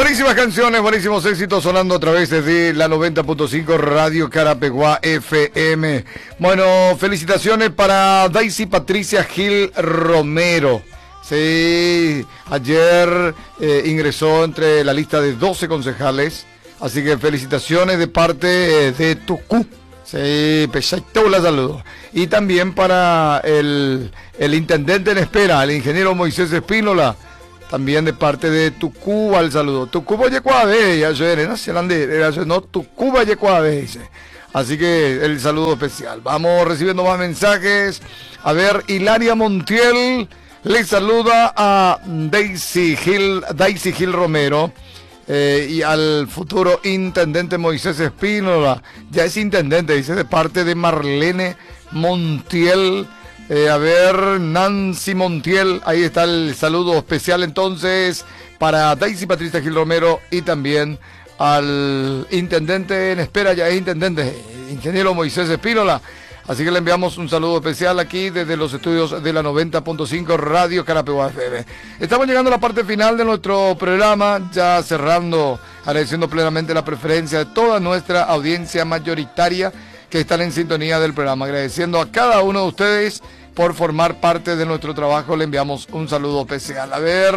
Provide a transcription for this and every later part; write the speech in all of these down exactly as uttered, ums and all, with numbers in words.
Buenísimas canciones, buenísimos éxitos sonando a través de la noventa punto cinco Radio Carapeguá F M. Bueno, felicitaciones para Daisy Patricia Gil Romero. Sí, ayer eh, ingresó entre la lista de doce concejales, así que felicitaciones de parte eh, de Tucú. Sí, perfecto, la saludo. Y también para el, el intendente en espera, el ingeniero Moisés Espínola. También de parte de Tucú al saludo. Tucú Vallecuave, ya sé, no, Tucú Vallecuave, dice. Así que el saludo especial. Vamos recibiendo más mensajes. A ver, Hilaria Montiel le saluda a Daisy Gil, Daisy Gil Romero eh, y al futuro intendente Moisés Espínola. Ya es intendente, dice, de parte de Marlene Montiel. Eh, a ver, Nancy Montiel, ahí está el saludo especial entonces para Daisy Patricia Gil Romero y también al intendente en espera, ya es intendente, ingeniero Moisés Espínola. Así que le enviamos un saludo especial aquí desde los estudios de la noventa punto cinco Radio Carapeguá F M. Estamos llegando a la parte final de nuestro programa, ya cerrando, agradeciendo plenamente la preferencia de toda nuestra audiencia mayoritaria que están en sintonía del programa, agradeciendo a cada uno de ustedes por formar parte de nuestro trabajo. Le enviamos un saludo especial. A ver,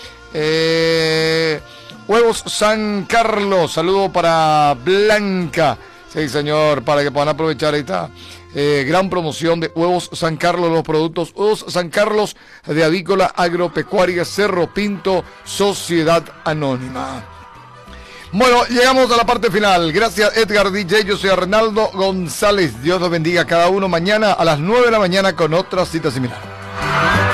eh, Huevos San Carlos, saludo para Blanca. Sí, señor, para que puedan aprovechar esta eh, gran promoción de Huevos San Carlos, los productos Huevos San Carlos de Avícola Agropecuaria Cerro Pinto, Sociedad Anónima. Bueno, llegamos a la parte final. Gracias, Edgar D J. Yo soy Arnaldo González. Dios los bendiga a cada uno. Mañana a las nueve de la mañana con otra cita similar.